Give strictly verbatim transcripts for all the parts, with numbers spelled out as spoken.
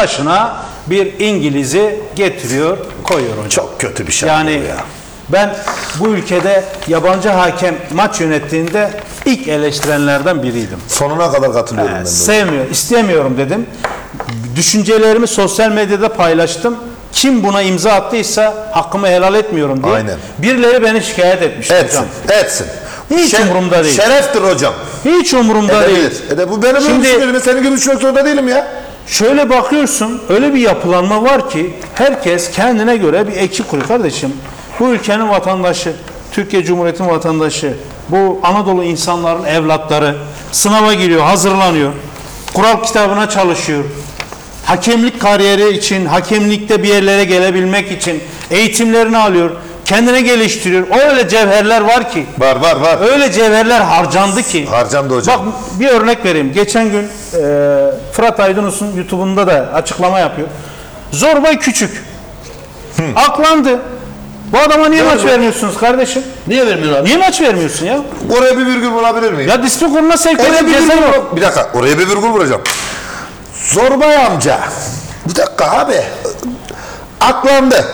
başına bir İngiliz'i getiriyor, koyuyor hocam. Çok kötü bir şey yani ya. Ben bu ülkede yabancı hakem maç yönettiğinde ilk eleştirenlerden biriydim. Sonuna kadar katılıyorum Ee, ben de. sevmiyor, istemiyorum dedim. Düşüncelerimi sosyal medyada paylaştım. Kim buna imza attıysa hakkımı helal etmiyorum diye. Aynen. Birileri beni şikayet etmişti Etsin, hocam. etsin. Hiç Şer- umurumda değil. Şereftir hocam. Hiç umurumda değil. Edebilir. Ede, bu benim Şimdi- Şimdi, senin gibi düşünmek zorunda değilim ya. Şöyle bakıyorsun, öyle bir yapılanma var ki herkes kendine göre bir ekip kuruyor. Kardeşim, bu ülkenin vatandaşı, Türkiye Cumhuriyeti'nin vatandaşı, bu Anadolu insanların evlatları sınava giriyor, hazırlanıyor, kural kitabına çalışıyor. Hakemlik kariyeri için, hakemlikte bir yerlere gelebilmek için eğitimlerini alıyor, kendine geliştiriyor. Öyle cevherler var ki, Var var var. öyle cevherler harcandı ki. Harcandı hocam. Bak bir örnek vereyim. Geçen gün e, Fırat Aydınus'un YouTube'unda da açıklama yapıyor. Zorbay Küçük. Hı. Aklandı. Bu adama niye maç bu- vermiyorsunuz kardeşim? Niye vermiyor abi? Niye maç vermiyorsun ya? Oraya bir virgül bulabilir miyim? Ya disiplin kuruluna sevk Oraya edin, bir ceza virgül yok. vur- Bir dakika. Oraya bir virgül vuracağım. Zorbay amca. Bir dakika abi. Aklandı.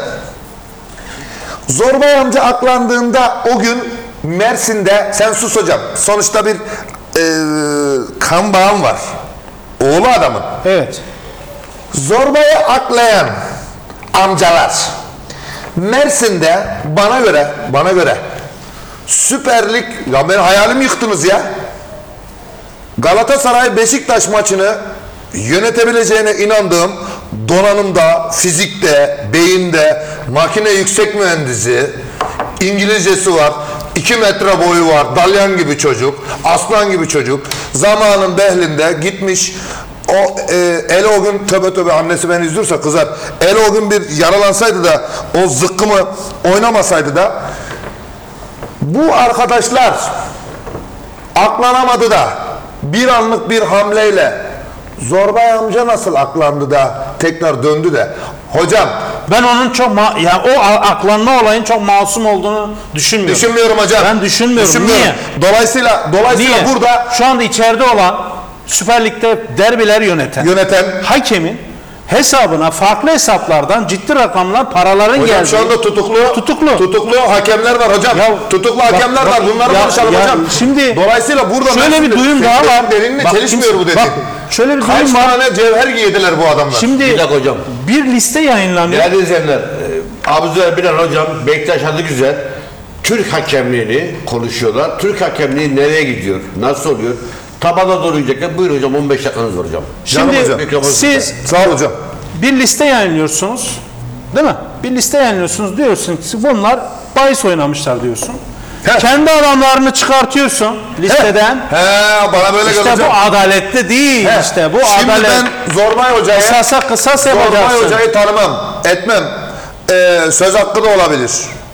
Zorbay amca aklandığında o gün Mersin'de, sen sus hocam, sonuçta bir e, kan bağım var. Oğlu adamın. Evet. Zorbayı aklayan amcalar Mersin'de bana göre bana göre Süper Lig, ya benim hayalimi yıktınız ya. Galatasaray Beşiktaş maçını yönetebileceğine inandığım, donanımda, fizikte, beyinde, makine yüksek mühendisi, İngilizcesi var, iki metre boyu var, dalyan gibi çocuk, aslan gibi çocuk, zamanın behlinde gitmiş. O e, el o gün, töbe töbe, annesi beni üzülürse kızar, el o gün bir yaralansaydı da o zıkkımı oynamasaydı da bu arkadaşlar aklanamadı da bir anlık bir hamleyle Zorbay amca nasıl aklandı da tekrar döndü de hocam, Ben onun çok ma- ya o a- aklanma olayın çok masum olduğunu düşünmüyorum. düşünmüyorum hocam. Ben düşünmüyorum. Düşünmüyorum. Niye? Dolayısıyla dolayısıyla Niye? burada Şu anda içeride olan Süper Lig'de derbiler yöneten yöneten hakemin hesabına farklı hesaplardan ciddi rakamlar paraların hocam geldi. şu anda tutuklu Tutuklu. tutuklu hakemler var hocam. Ya, tutuklu bak, hakemler bak, var. Bunları ya, konuşalım ya, hocam. şimdi dolayısıyla burada şöyle bir duyum daha var. Derinle Bak, çelişmiyor bu kimse- dediğim. bak, şöyle bir Kaç duyum var. tane cevher giydiler bu adamlar. Şimdi Bir dakika hocam. bir liste yayınlanıyor. Değerli izleyenler, e, Abuzer Bilal hocam, Bektaş adı güzel. Türk hakemliğini konuşuyorlar. Türk hakemliği nereye gidiyor? Nasıl oluyor? Tabana doğru gidecekler. Buyurun hocam, on beş dakikanız var hocam. Canım Şimdi hocam. Mikrofon siz sizde. Sağ ol hocam. bir liste yayınlıyorsunuz. Değil mi? Bir liste yayınlıyorsunuz. Diyorsun ki bunlar bahis oynamışlar diyorsun. Heh. Kendi adamlarını çıkartıyorsun listeden. He, bana böyle İşte gel hocam. bu adaletli değil. He. İşte bu Şimdi adalet. ben Zorbay Hoca'ya Kısasa kısas Zorbay yapacaksın. Hoca'yı tanımam, etmem. Ee, söz hakkı da olabilir.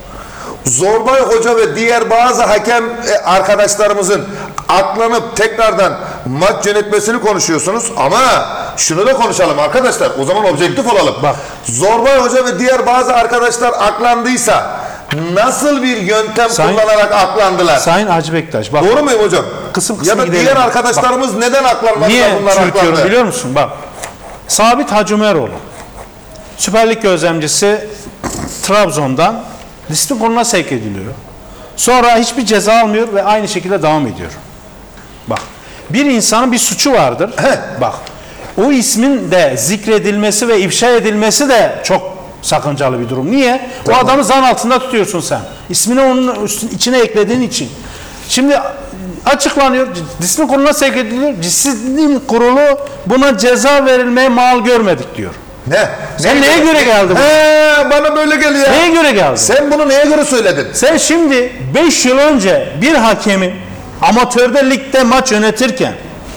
Zorbay Hoca ve diğer bazı hakem e, arkadaşlarımızın aklanıp tekrardan maç yönetmesini konuşuyorsunuz ama şunu da konuşalım arkadaşlar. O zaman objektif olalım. Bak. Zorbay Hoca ve diğer bazı arkadaşlar aklandıysa nasıl bir yöntem Sayın- kullanarak aklandılar? Sayın Hacı Bektaş bak. Doğru muyum hocam? Kısım kısım ya da gidelim. diğer arkadaşlarımız neden aklanmadılar, Niye bunlar çürütüyorum aklandı? biliyor musun? Bak. Sabit Hacımeroğlu. Süper Lig gözlemcisi Trabzon'dan disiplin kuruluna sevk ediliyor. Sonra hiçbir ceza almıyor ve aynı şekilde devam ediyor. Bak. Bir insanın bir suçu vardır. Heh. Bak. O ismin de zikredilmesi ve ifşa edilmesi de çok sakıncalı bir durum. Niye? Tamam. O adamı zan altında tutuyorsun sen. İsmini onun üstüne, içine eklediğin için. Şimdi açıklanıyor. Disiplin kuruluna sevk ediliyor. Disiplin kurulu buna ceza verilmeye mal görmedik diyor. Ne? Sen neye göre geldi bu? He, bana böyle geliyor. Neye göre geldi? Sen bunu neye göre söyledin? Sen şimdi beş yıl önce bir hakemin amatörde ligde maç yönetirken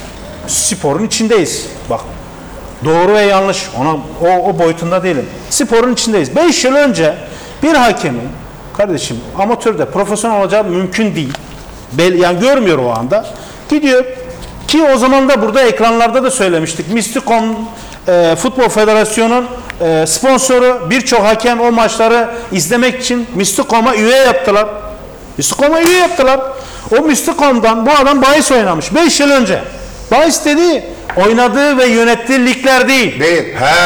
sporun içindeyiz. Bak. Doğru ve yanlış. Ona o, o boyutunda değilim. Sporun içindeyiz. beş yıl önce bir hakemin kardeşim amatörde profesyonel olacağı mümkün değil. Bel, yani görmüyor o anda. Gidiyor ki o zaman da burada ekranlarda da söylemiştik. Misticom e, Futbol Federasyonu'nun e, sponsoru, birçok hakem o maçları izlemek için Misticom'a üye yaptılar. Misticom'a üye yaptılar. O Misticom'dan bu adam bahis oynamış beş yıl önce. Bahis dediği oynadığı ve yönettiği ligler değil. Değil. He.